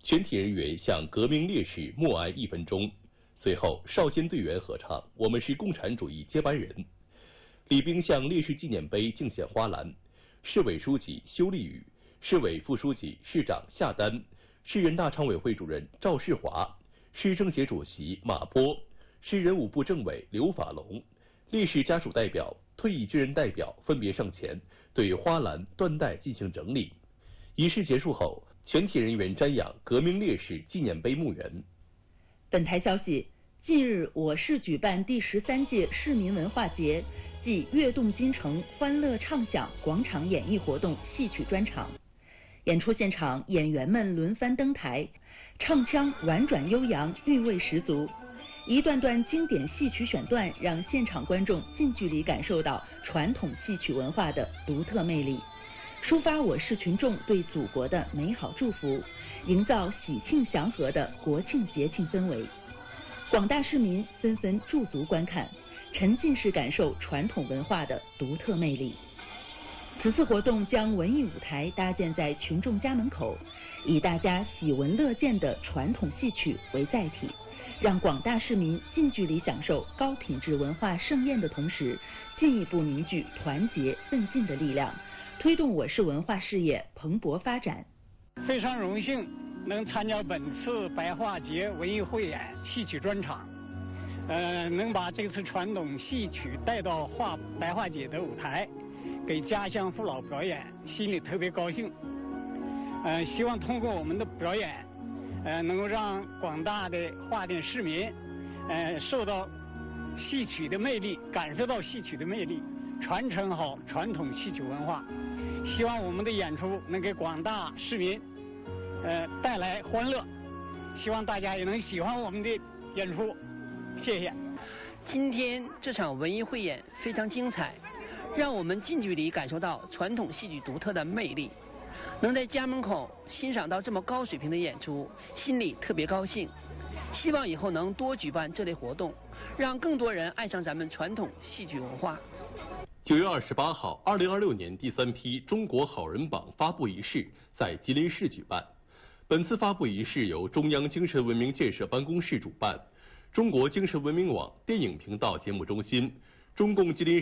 全体人员向革命烈士默哀1分钟。随后，少先队员合唱《我们是共产主义接班人》。礼兵向烈士纪念碑敬献花篮。市委书记修立宇、市委副书记、市长夏丹、市人大常委会主任赵世华、市政协主席马波、市人武部政委刘法龙、烈士家属代表、退役军人代表分别上前对花篮、缎带进行整理。仪式结束后，全体人员瞻仰革命烈士纪念碑墓园。 本台消息，近日我市举办第13届市民文化节暨跃动京城欢乐畅享广场演艺活动戏曲专场。演出现场，演员们轮番登台，唱腔婉转悠扬，韵味十足。一段段经典戏曲选段，让现场观众近距离感受到传统戏曲文化的独特魅力，抒发我市群众对祖国的美好祝福，营造喜庆祥和的国庆节庆氛围。广大市民纷纷驻足观看，沉浸式感受传统文化的独特魅力。此次活动将文艺舞台搭建在群众家门口，以大家喜闻乐见的传统戏曲为载体，让广大市民近距离享受高品质文化盛宴的同时，进一步凝聚团结奋进的力量，推动我市文化事业蓬勃发展。 非常荣幸能参加本次白话节文艺汇演戏曲专场，能把这次传统戏曲带到白话节的舞台，给家乡父老表演，心里特别高兴。希望通过我们的表演，能够让广大的华甸市民，受到戏曲的魅力，感受到戏曲的魅力，传承好传统戏曲文化。希望我们的演出能给广大市民，带来欢乐。希望大家也能喜欢我们的演出，谢谢。 今天这场文艺汇演非常精彩，让我们近距离感受到传统戏曲独特的魅力。能在家门口欣赏到这么高水平的演出，心里特别高兴。希望以后能多举办这类活动，让更多人爱上咱们传统戏曲文化。 9月28号，2026年第3批中国好人榜发布仪式在吉林市举办。本次发布仪式由中央精神文明建设办公室主办，中国精神文明网电影频道节目中心、中共吉林